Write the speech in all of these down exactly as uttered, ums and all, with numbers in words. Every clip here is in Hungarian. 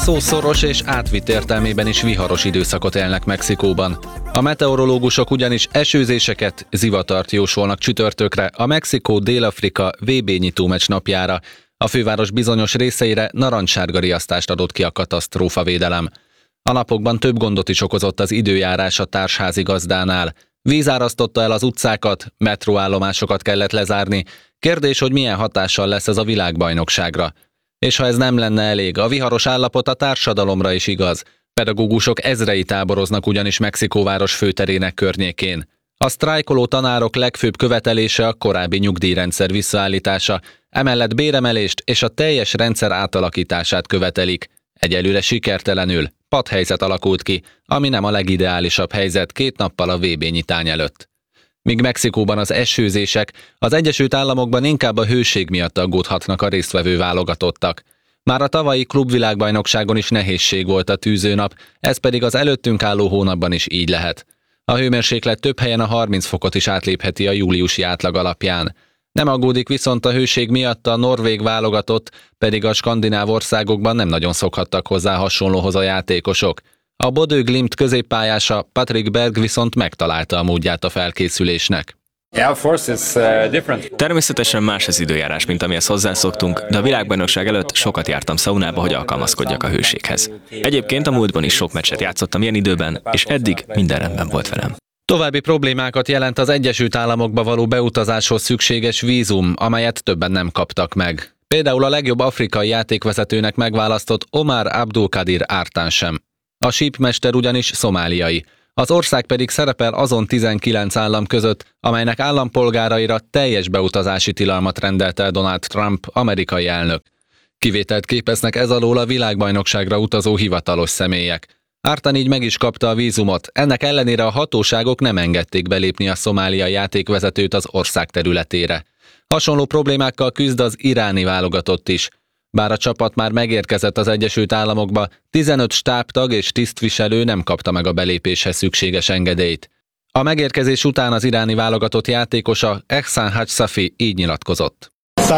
szó szoros és átvitt értelmében is viharos időszakot élnek Mexikóban. A meteorológusok ugyanis esőzéseket, zivatart jósolnak csütörtökre a Mexikó-Dél-Afrika vé bé nyitómeccs napjára. A főváros bizonyos részeire narancssárga riasztást adott ki a katasztrófavédelem. A napokban több gondot is okozott az időjárás a társházigazdánál. Víz árasztotta el az utcákat, metróállomásokat kellett lezárni. Kérdés, hogy milyen hatással lesz ez a világbajnokságra. És ha ez nem lenne elég, a viharos állapot a társadalomra is igaz. Pedagógusok ezrei táboroznak ugyanis Mexikóváros főterének környékén. A sztrájkoló tanárok legfőbb követelése a korábbi nyugdíjrendszer visszaállítása, emellett béremelést és a teljes rendszer átalakítását követelik. Egyelőre sikertelenül, padhelyzet alakult ki, ami nem a legideálisabb helyzet két nappal a vé bé nyitány előtt. Míg Mexikóban az esőzések, az Egyesült Államokban inkább a hőség miatt aggódhatnak a résztvevő válogatottak. Már a tavalyi klubvilágbajnokságon is nehézség volt a tűzőnap, ez pedig az előttünk álló hónapban is így lehet. A hőmérséklet több helyen a harminc fokot is átlépheti a júliusi átlag alapján. Nem aggódik viszont a hőség miatt a norvég válogatott, pedig a skandináv országokban nem nagyon szokhattak hozzá hasonlóhoz a játékosok. A Bodø Glimt középpályása Patrick Berg viszont megtalálta a módját a felkészülésnek. Természetesen más az időjárás, mint amihez hozzászoktunk, de a világbajnokság előtt sokat jártam szaunába, hogy alkalmazkodjak a hőséghez. Egyébként a múltban is sok meccset játszottam ilyen időben, és eddig minden rendben volt velem. További problémákat jelent az Egyesült Államokba való beutazáshoz szükséges vízum, amelyet többen nem kaptak meg. Például a legjobb afrikai játékvezetőnek megválasztott Omar Abdulkadir Ártán sem. A sípmester ugyanis szomáliai, az ország pedig szerepel azon tizenkilenc állam között, amelynek állampolgáraira teljes beutazási tilalmat rendelt el Donald Trump, amerikai elnök. Kivételt képeznek ez alól a világbajnokságra utazó hivatalos személyek. Ártán így meg is kapta a vízumot, ennek ellenére a hatóságok nem engedték belépni a szomáliai játékvezetőt az ország területére. Hasonló problémákkal küzd az iráni válogatott is. Bár a csapat már megérkezett az Egyesült Államokba, tizenöt stábtag és tisztviselő nem kapta meg a belépéshez szükséges engedélyt. A megérkezés után az iráni válogatott játékosa Ehsan Hajsafi így nyilatkozott.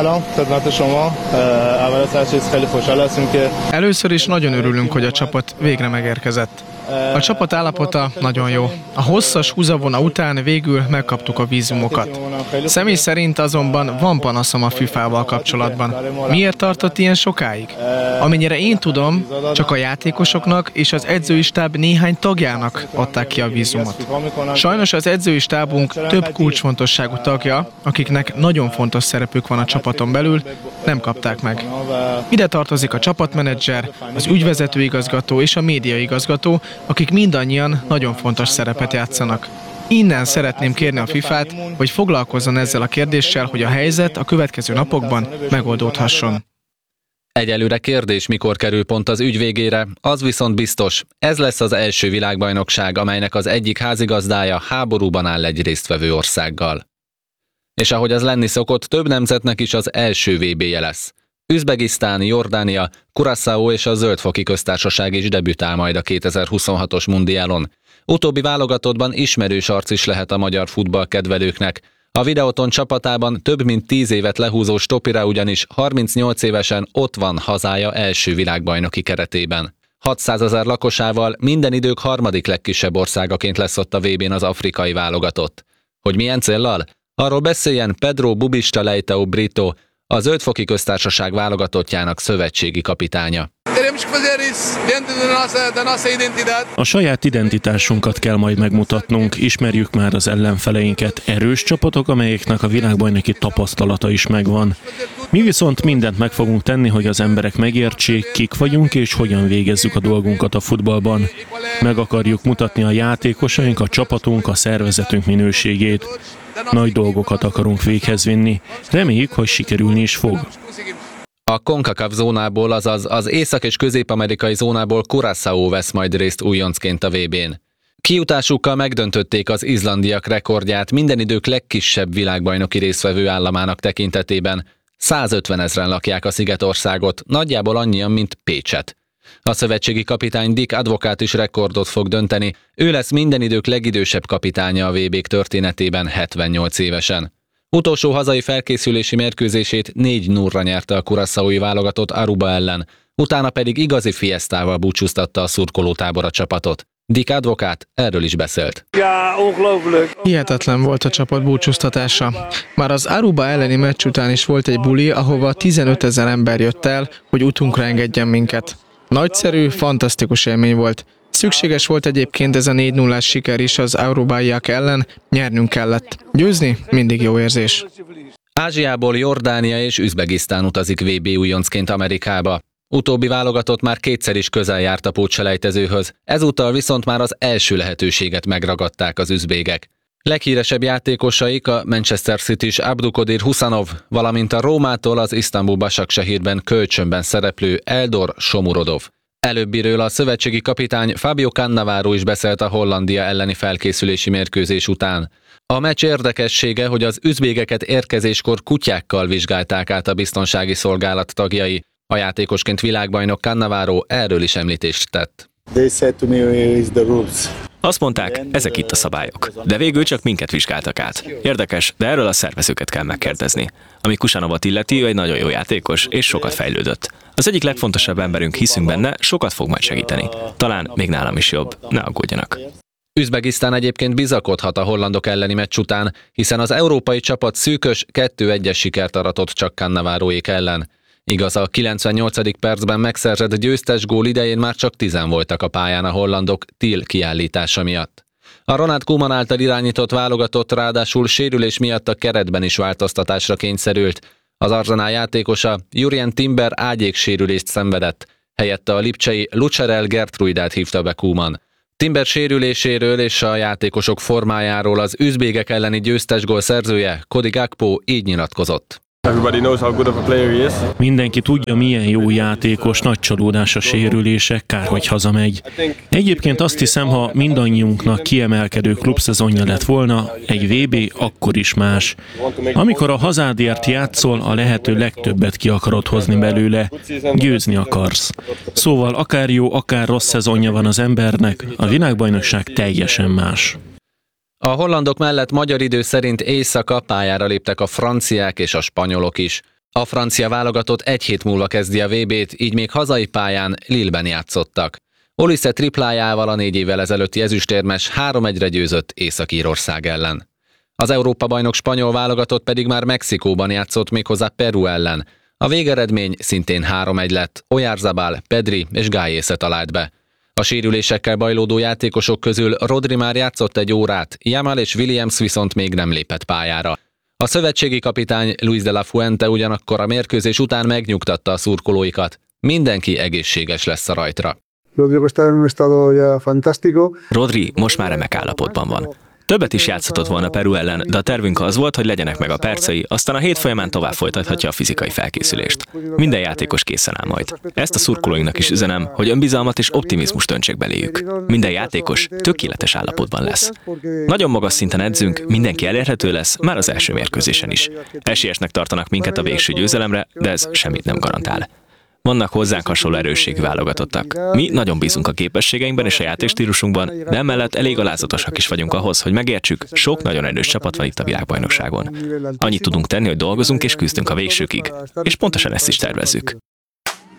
Először is nagyon örülünk, hogy a csapat végre megérkezett. A csapat állapota nagyon jó. A hosszas húzavona után végül megkaptuk a vízumokat. Személy szerint azonban van panaszom a fifával kapcsolatban. Miért tartott ilyen sokáig? Amennyire én tudom, csak a játékosoknak és az edzői stáb néhány tagjának adták ki a vízumot. Sajnos az edzői stábunk több kulcsfontosságú tagja, akiknek nagyon fontos szerepük van a csapaton belül, nem kapták meg. Ide tartozik a csapatmenedzser, az ügyvezetőigazgató és a médiaigazgató, akik mindannyian nagyon fontos szerepet játszanak. Innen szeretném kérni a fifát, hogy foglalkozzon ezzel a kérdéssel, hogy a helyzet a következő napokban megoldódhasson. Egyelőre kérdés, mikor kerül pont az ügy végére, az viszont biztos, ez lesz az első világbajnokság, amelynek az egyik házigazdája háborúban áll egy résztvevő országgal. És ahogy az lenni szokott, több nemzetnek is az első vé béje lesz. Üzbegisztán, Jordánia, Curaçao és a Zöld-foki Köztársaság is debütál majd a kétezer-huszonhatos mundiálon. Utóbbi válogatottban ismerős arc is lehet a magyar futballkedvelőknek. A Videoton csapatában több mint tíz évet lehúzó Stopira ugyanis harmincnyolc évesen ott van hazája első világbajnoki keretében. hatszázezer lakosával minden idők harmadik legkisebb országaként lesz ott a vé bén az afrikai válogatott. Hogy milyen céllal? Arról beszéljen Pedro Bubista Leitão Brito, a Zöld-foki Köztársaság válogatottjának szövetségi kapitánya. A saját identitásunkat kell majd megmutatnunk, ismerjük már az ellenfeleinket, erős csapatok, amelyeknek a világbajnoki tapasztalata is megvan. Mi viszont mindent meg fogunk tenni, hogy az emberek megértsék, kik vagyunk és hogyan végezzük a dolgunkat a futballban. Meg akarjuk mutatni a játékosaink, a csapatunk, a szervezetünk minőségét. Nagy dolgokat akarunk véghez vinni. Reméljük, hogy sikerülni is fog. A CONCACAF zónából, azaz az észak- és közép-amerikai zónából Curaçao vesz majd részt újoncként a vé bén. Kijutásukkal megdöntötték az izlandiak rekordját minden idők legkisebb világbajnoki résztvevő államának tekintetében. százötven ezren lakják a szigetországot, nagyjából annyian, mint Pécset. A szövetségi kapitány Dick Advocaat is rekordot fog dönteni, ő lesz minden idők legidősebb kapitánya a vé bék történetében hetvennyolc évesen. Utolsó hazai felkészülési mérkőzését négy nullra nyerte a curaçaói válogatott Aruba ellen, Utána pedig igazi fiesztával búcsúztatta a szurkolótábor a csapatot. Dick Advocaat erről is beszélt. Hihetetlen volt a csapat búcsúztatása. Már az Aruba elleni meccs után is volt egy buli, ahova tizenötezer ember jött el, hogy utunkra engedjen minket. Nagyszerű, fantasztikus élmény volt. Szükséges volt egyébként ez a négy nullás siker is az arubaiak ellen, nyernünk kellett. Győzni mindig jó érzés. Ázsiából Jordánia és Üzbegisztán utazik vé bé újoncként Amerikába. Utóbbi válogatott már kétszer is közel járt a pótselejtezőhöz, ezúttal viszont már az első lehetőséget megragadták az üzbégek. Leghíresebb játékosaik a Manchester City-s Abdukodir Husanov, valamint a Rómától az Isztambul Başakşehirben kölcsönben szereplő Eldor Shomurodov. Előbbiről a szövetségi kapitány Fabio Cannavaro is beszélt a Hollandia elleni felkészülési mérkőzés után. A meccs érdekessége, hogy az üzbégeket érkezéskor kutyákkal vizsgálták át a biztonsági szolgálat tagjai. A játékosként világbajnok Cannavaro erről is említést tett. Azt mondták, ezek itt a szabályok. De végül csak minket vizsgáltak át. Érdekes, de erről a szervezőket kell megkérdezni. Ami Kusanovot illeti, ő egy nagyon jó játékos, és sokat fejlődött. Az egyik legfontosabb emberünk, hiszünk benne, sokat fog majd segíteni. Talán még nálam is jobb, ne aggódjanak. Üzbegisztán egyébként bizakodhat a hollandok elleni meccs után, hiszen az európai csapat szűkös kettő egyes sikert aratott csak Cannavaroék ellen. Igaz, a kilencvennyolcadik percben megszerzett győztes gól idején már csak tizen voltak a pályán a hollandok Till kiállítása miatt. A Ronald Koeman által irányított válogatott ráadásul sérülés miatt a keretben is változtatásra kényszerült. Az Arsenal játékosa Jurrien Timber ágyéksérülést szenvedett, helyette a lipcsei Lucerel Gertrudát hívta be Koeman. Timber sérüléséről és a játékosok formájáról az üzbégek elleni győztes gól szerzője Cody Gakpo így nyilatkozott. Mindenki tudja, milyen jó játékos, nagy csalódás a sérülések, kár, hogy hazamegy. Egyébként azt hiszem, ha mindannyiunknak kiemelkedő klubszezonja lett volna, egy vé bé akkor is más. Amikor a hazádért játszol, a lehető legtöbbet ki akarod hozni belőle, győzni akarsz. Szóval akár jó, akár rossz szezonja van az embernek, a világbajnokság teljesen más. A hollandok mellett magyar idő szerint éjszaka pályára léptek a franciák és a spanyolok is. A francia válogatott egy hét múlva kezdi a vé bét, így még hazai pályán Lille-ben játszottak. Olise triplájával a négy évvel ezelőtti ezüstérmes három egyre győzött Észak-Írország ellen. Az Európa-bajnok spanyol válogatott pedig már Mexikóban játszott, méghozzá Peru ellen. A végeredmény szintén három egy lett, Oyarzabal, Pedri és Gájésze talált be. A sérülésekkel bajlódó játékosok közül Rodri már játszott egy órát, Yamal és Williams viszont még nem lépett pályára. A szövetségi kapitány Luis de la Fuente ugyanakkor a mérkőzés után megnyugtatta a szurkolóikat. Mindenki egészséges lesz a rajtra. Rodri most már remek állapotban van. Többet is játszhatott volna Peru ellen, de a tervünk az volt, hogy legyenek meg a percei, aztán a hét folyamán tovább folytathatja a fizikai felkészülést. Minden játékos készen áll majd. Ezt a szurkolóinknak is üzenem, hogy önbizalmat és optimizmust öntsék beléjük. Minden játékos tökéletes állapotban lesz. Nagyon magas szinten edzünk, mindenki elérhető lesz, már az első mérkőzésen is. Esélyesnek tartanak minket a végső győzelemre, de ez semmit nem garantál. Vannak hozzánk hasonló erősségű válogatottak. Mi nagyon bízunk a képességeinkben és a játékstílusunkban, de emellett elég alázatosak is vagyunk ahhoz, hogy megértsük, sok nagyon erős csapat van itt a világbajnokságon. Annyit tudunk tenni, hogy dolgozunk és küzdünk a végsőkig, és pontosan ezt is tervezzük.